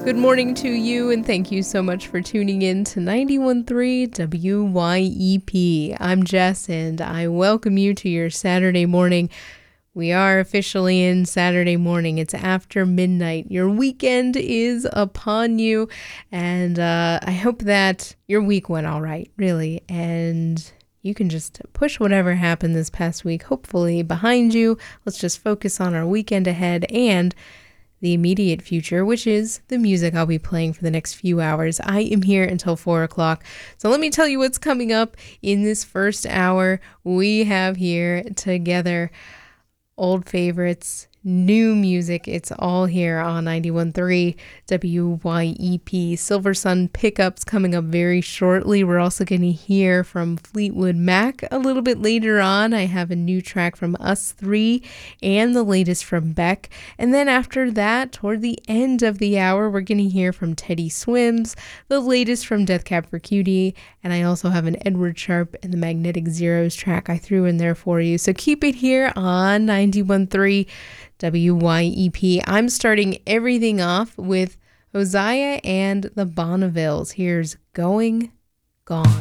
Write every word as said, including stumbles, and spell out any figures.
Good morning to you, and thank you so much for tuning in to ninety-one point three W Y E P. I'm Jess, and I welcome you to your Saturday morning. We are officially in Saturday morning. It's after midnight. Your weekend is upon you, and uh, I hope that your week went all right, really, and you can just push whatever happened this past week, hopefully, behind you. Let's just focus on our weekend ahead and the immediate future, which is the music I'll be playing for the next few hours. I am here until four o'clock. So let me tell you what's coming up in this first hour. We have here together old favorites, new music. It's all here on ninety-one point three W Y E P. Silver Sun Pickups coming up very shortly. We're also going to hear from Fleetwood Mac a little bit later on. I have a new track from Us Three and the latest from Beck. And then after that, toward the end of the hour, we're going to hear from Teddy Swims, the latest from Death Cab for Cutie, and I also have an Edward Sharpe and the Magnetic Zeros track I threw in there for you. So keep it here on ninety-one point three W Y E P. I'm starting everything off with Hosea and the Bonnevilles. Here's Going Gone.